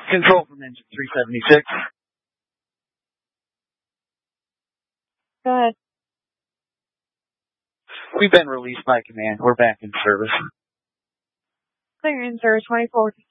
Control from engine 376. Go ahead. We've been released by command. We're back in service. Clear in service 24.